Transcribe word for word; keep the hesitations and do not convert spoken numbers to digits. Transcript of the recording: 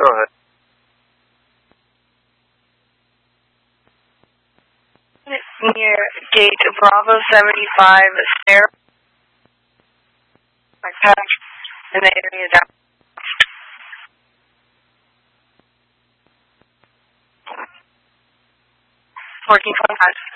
Go ahead. Near gate Bravo seventy-five, Sarah. My patch in the area down. Fourteen twenty-five.